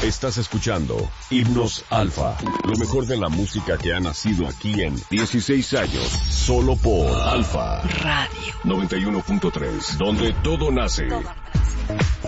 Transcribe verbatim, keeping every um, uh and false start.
Estás escuchando Himnos Alfa, lo mejor de la música que ha nacido aquí en dieciséis años, solo por Alfa Radio noventa y uno punto tres, donde todo nace. Todo nace.